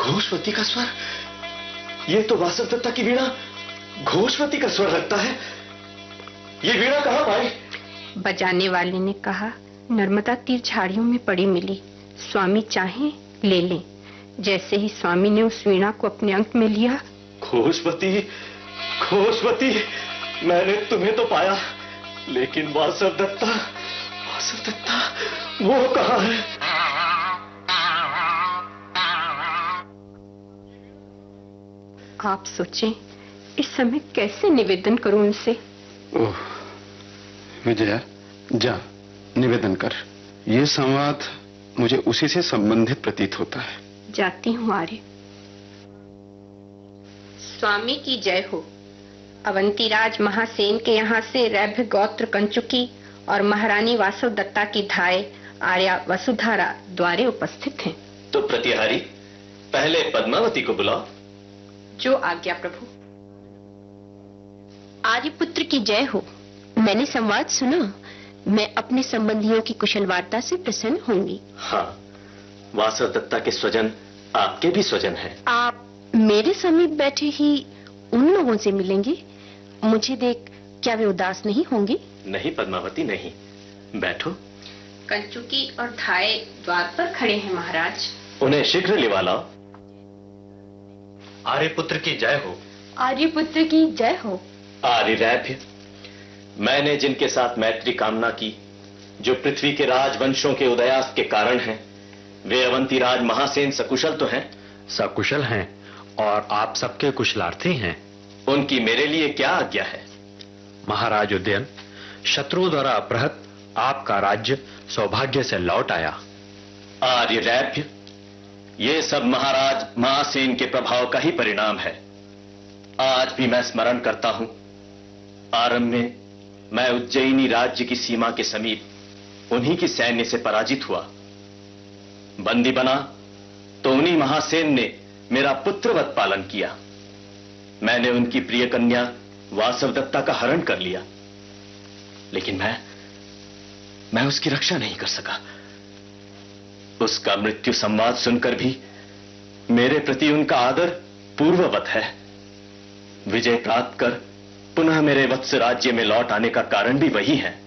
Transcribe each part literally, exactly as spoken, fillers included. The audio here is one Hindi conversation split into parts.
घोषवती का स्वर? ये तो वासवदत्ता की वीणा घोषवती का स्वर लगता है। ये वीणा कहाँ पाई? बजाने वाले ने कहा नर्मदा तीर झाड़ियों में पड़ी मिली, स्वामी चाहें ले लें। जैसे ही स्वामी ने उस वीणा को अपने अंक में लिया, घोषवती, घोषवती, मैंने तुम्हें तो पाया, लेकिन वासवदत्ता, वासवदत्ता वो कहाँ है? आप सोचें इस समय कैसे निवेदन करूं उनसे। ओह विजया, जा निवेदन कर। ये संवाद मुझे उसी से संबंधित प्रतीत होता है। जाती हूँ आर्य। स्वामी की जय हो। अवंतीराज महासेन के यहाँ से रैभ्य गोत्र कंचुकी और महारानी वासवदत्ता की धाय आर्या वसुधारा द्वारे उपस्थित हैं। तो प्रतिहारी, पहले पद्मावती को बुलाओ। जो आज्ञा प्रभु। आर्यपुत्र की जय हो। मैंने संवाद सुना। मैं अपने संबंधियों की कुशल वार्ता से प्रसन्न होंगी। हाँ, वासवदत्ता के स्वजन आपके भी स्वजन हैं। आप मेरे समीप बैठे ही उन लोगों से मिलेंगे? मुझे देख क्या वे उदास नहीं होंगे? नहीं पद्मावती, नहीं, बैठो। कंचुकी और धाय द्वार पर खड़े हैं महाराज। उन्हें शीघ्र लिवा लाओ। आर्यपुत्र की जय हो। आर्यपुत्र की जय हो। आर्यरैभ्य, मैंने जिनके साथ मैत्री कामना की, जो पृथ्वी के राजवंशों के उदयास्त के कारण हैं, वे अवंतीराज महासेन सकुशल तो हैं? सकुशल हैं और आप सबके कुशलार्थी हैं। उनकी मेरे लिए क्या आज्ञा है? महाराज उदयन, शत्रुओं द्वारा अपहृत आपका राज्य सौभाग्य से लौट आया। आर्यरैभ्य, ये सब महाराज महासेन के प्रभाव का ही परिणाम है। आज भी मैं स्मरण करता हूं, आरंभ में मैं उज्जैनी राज्य की सीमा के समीप उन्हीं की सैन्य से पराजित हुआ। बंदी बना तो उन्हीं महासेन ने मेरा पुत्रवत पालन किया। मैंने उनकी प्रिय कन्या वासवदत्ता का हरण कर लिया, लेकिन मैं मैं उसकी रक्षा नहीं कर सका। उसका मृत्यु संवाद सुनकर भी मेरे प्रति उनका आदर पूर्ववत है। विजय प्राप्त कर पुनः मेरे वत्स राज्य में लौट आने का कारण भी वही है।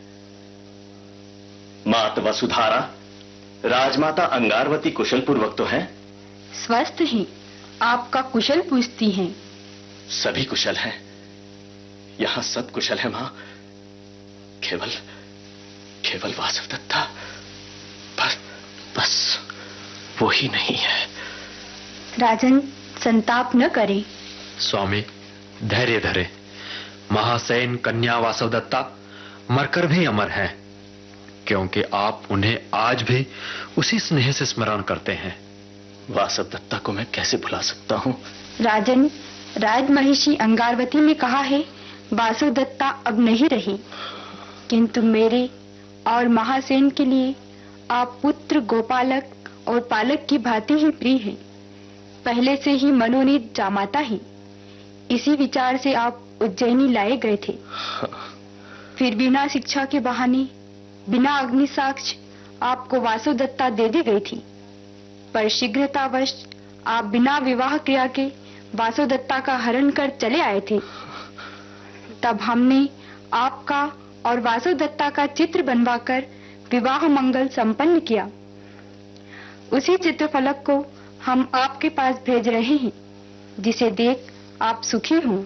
मात वसुधारा, राजमाता अंगारवती कुशल पूर्वक तो हैं? स्वस्थ ही, आपका कुशल पूछती हैं। सभी कुशल हैं, यहां सब कुशल है मां। केवल केवल वासवदत्ता, बस बस वो ही नहीं है। राजन, संताप न करें। स्वामी धैर्य धरे। महासेन कन्या वासवदत्ता मरकर भी अमर है, क्योंकि आप उन्हें आज भी उसी स्नेह से स्मरण करते हैं। वासवदत्ता को मैं कैसे भुला सकता हूं? राजन, राजमहिषी अंगारवती ने कहा है वासवदत्ता अब नहीं रही, किंतु मेरे और महासेन के लिए आप पुत्र, गोपालक और पालक की भांति ही प्रिय हैं। पहले से ही मनोनीत जामाता ही। इसी विचार से आप उज्जैनी लाए गए थे। फिर बिना शिक्षा के बहाने, बिना अग्नि साक्ष्य आपको वासवदत्ता दे दी गई थी, पर शीघ्रतावश आप बिना विवाह क्रिया के वासवदत्ता का हरण कर चले आए थे। तब हमने आपका और वासवदत्ता का चित्र बनवाकर विवाह मंगल संपन्न किया। उसी चित्रफलक को हम आपके पास भेज रहे हैं, जिसे देख आप सुखी हों।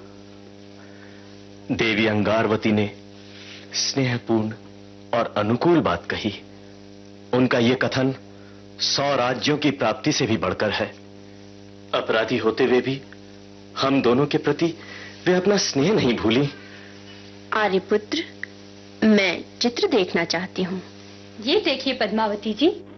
देवी अंगारवती ने स्नेहपूर्ण और अनुकूल बात कही। उनका यह कथन सौ राज्यों की प्राप्ति से भी बढ़कर है। अपराधी होते हुए भी हम दोनों के प्रति वे अपना स्नेह नहीं भूली। आर्यपुत्र, मैं चित्र देखना चाहती हूँ। ये देखिए पद्मावती जी।